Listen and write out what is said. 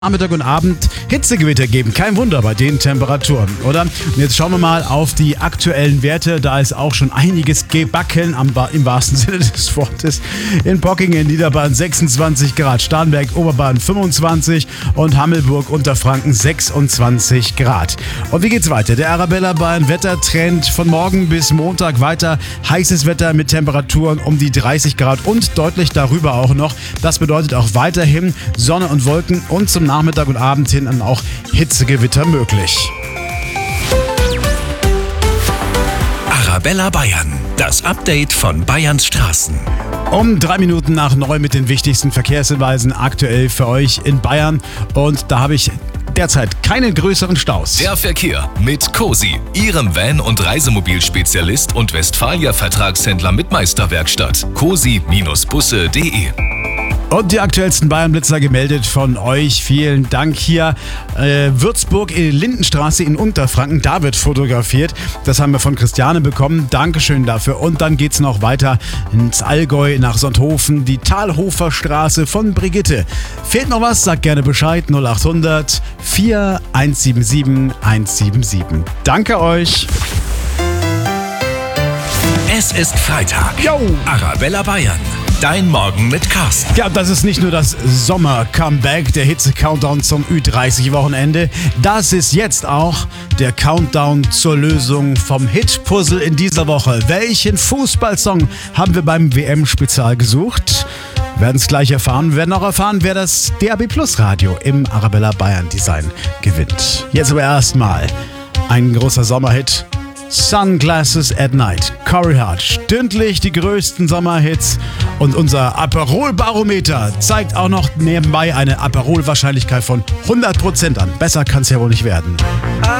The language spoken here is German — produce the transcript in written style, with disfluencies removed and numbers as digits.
Nachmittag und Abend Hitzegewitter geben. Kein Wunder bei den Temperaturen, oder? Und jetzt schauen wir mal auf die aktuellen Werte. Da ist auch schon einiges gebacken im wahrsten Sinne des Wortes. In Pocking in Niederbayern 26 Grad, Starnberg, Oberbayern 25 und Hammelburg, Unterfranken 26 Grad. Und wie geht's weiter? Der Arabella Bayern Wettertrend von morgen bis Montag weiter. Heißes Wetter mit Temperaturen um die 30 Grad und deutlich darüber auch noch. Das bedeutet auch weiterhin Sonne und Wolken und zum Nachmittag und Abend hin dann auch Hitzegewitter möglich. Arabella Bayern, das Update von Bayerns Straßen. Um 3 Minuten nach 9 mit den wichtigsten Verkehrshinweisen aktuell für euch in Bayern. Und da habe ich derzeit keine größeren Staus. Der Verkehr mit Cosi, Ihrem Van- und Reisemobilspezialist und Westfalia-Vertragshändler mit Meisterwerkstatt. cosi-busse.de. Und die aktuellsten Bayern-Blitzer gemeldet von euch. Vielen Dank hier. Würzburg, Lindenstraße in Unterfranken, da wird fotografiert. Das haben wir von Christiane bekommen. Dankeschön dafür. Und dann geht's noch weiter ins Allgäu, nach Sonthofen, die Talhofer Straße von Brigitte. Fehlt noch was? Sagt gerne Bescheid. 0800 4177 177. Danke euch. Es ist Freitag. Jo. Arabella Bayern. Dein Morgen mit Carsten. Ja, das ist nicht nur das Sommer-Comeback, der Hitze-Countdown zum Ü30-Wochenende. Das ist jetzt auch der Countdown zur Lösung vom Hit-Puzzle in dieser Woche. Welchen Fußballsong haben wir beim WM-Spezial gesucht? Wir werden es gleich erfahren. Wir werden auch erfahren, wer das DAB Plus Radio im Arabella Bayern Design gewinnt. Jetzt aber erstmal ein großer Sommerhit. Sunglasses at Night, Corey Hart, stündlich die größten Sommerhits und unser Aperol-Barometer zeigt auch noch nebenbei eine Aperol-Wahrscheinlichkeit von 100% an. Besser kann es ja wohl nicht werden.